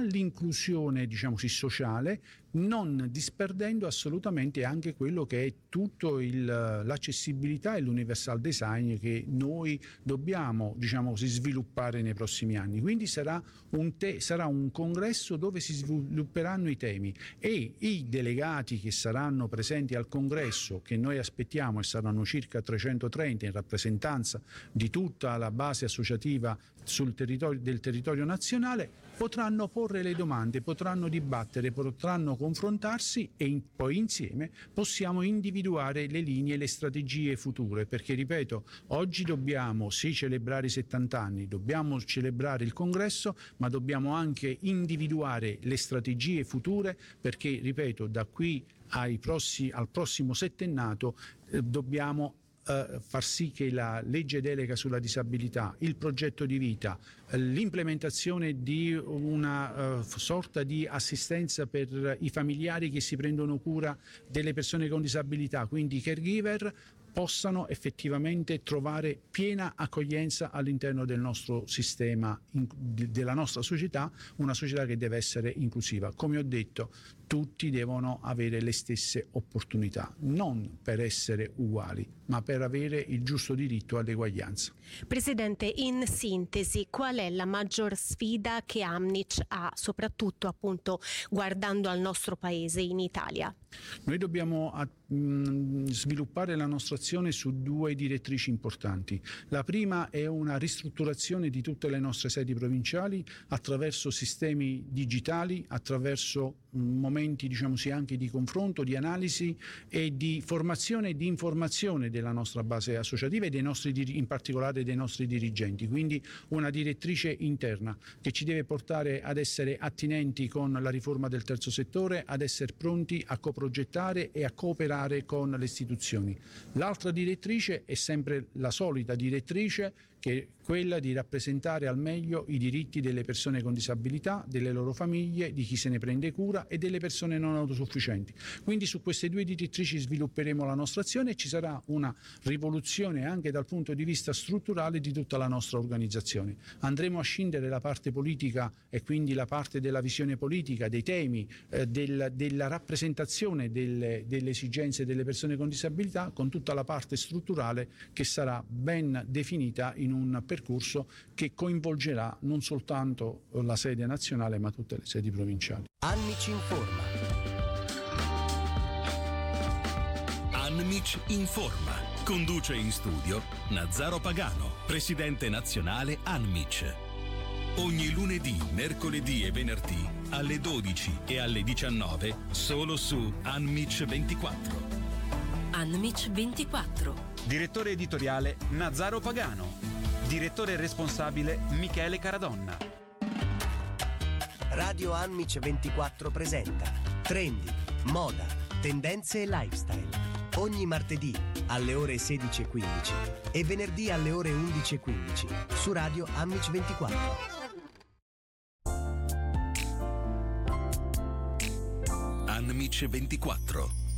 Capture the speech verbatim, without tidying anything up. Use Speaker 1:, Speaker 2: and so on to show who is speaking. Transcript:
Speaker 1: all'inclusione, diciamo così, sociale, non disperdendo assolutamente anche quello che è tutto il, l'accessibilità e l'universal design che noi dobbiamo, diciamo così, sviluppare nei prossimi anni. Quindi sarà un, te, sarà un congresso dove si svilupperanno i temi, e i delegati che saranno presenti al congresso, che noi aspettiamo e saranno circa trecentotrenta in rappresentanza di tutta la base associativa sul territorio, del territorio nazionale, potranno porre le domande, potranno dibattere, potranno confrontarsi, e in, poi insieme possiamo individuare le linee e le strategie future, perché ripeto, oggi dobbiamo sì celebrare i settanta anni, dobbiamo celebrare il congresso, ma dobbiamo anche individuare le strategie future, perché ripeto, da qui ai prossi, al prossimo settennato eh, dobbiamo Uh, far sì che la legge delega sulla disabilità, il progetto di vita, uh, l'implementazione di una uh, sorta di assistenza per i familiari che si prendono cura delle persone con disabilità, quindi i caregiver, possano effettivamente trovare piena accoglienza all'interno del nostro sistema, in, della nostra società, una società che deve essere inclusiva. Come ho detto, tutti devono avere le stesse opportunità, non per essere uguali, ma per avere il giusto diritto all'eguaglianza.
Speaker 2: Presidente, in sintesi, qual è la maggior sfida che Amnic ha, soprattutto appunto guardando al nostro paese, in Italia?
Speaker 1: Noi dobbiamo a, mh, sviluppare la nostra azione su due direttrici importanti. La prima è una ristrutturazione di tutte le nostre sedi provinciali attraverso sistemi digitali, attraverso mh, momenti, diciamo sì, anche di confronto, di analisi e di formazione e di informazione della nostra base associativa e dei nostri, in particolare dei nostri dirigenti. Quindi una direttrice interna che ci deve portare ad essere attinenti con la riforma del terzo settore, ad essere pronti a coprogettare e a cooperare con le istituzioni. L'altra direttrice è sempre la solita direttrice, che è quella di rappresentare al meglio i diritti delle persone con disabilità, delle loro famiglie, di chi se ne prende cura e delle persone non autosufficienti. Quindi su queste due direttrici svilupperemo la nostra azione e ci sarà una rivoluzione anche dal punto di vista strutturale di tutta la nostra organizzazione. Andremo a scindere la parte politica e quindi la parte della visione politica, dei temi, eh, del, della rappresentazione delle, delle esigenze delle persone con disabilità, con tutta la parte strutturale che sarà ben definita in un percorso che coinvolgerà non soltanto la sede nazionale ma tutte le sedi provinciali.
Speaker 3: Amnic informa.
Speaker 4: Amnic informa. Conduce in studio Nazzaro Pagano, presidente nazionale Amnic. Ogni lunedì, mercoledì e venerdì alle dodici e alle diciannove solo su Amnic ventiquattro.
Speaker 5: Amnic ventiquattro.
Speaker 6: Direttore editoriale Nazzaro Pagano. Direttore responsabile Michele Caradonna.
Speaker 3: Radio Amnic ventiquattro presenta Trendi, moda, tendenze e lifestyle. Ogni martedì alle ore sedici e quindici e venerdì alle ore undici e quindici su Radio Amnic ventiquattro.
Speaker 4: Amnic ventiquattro.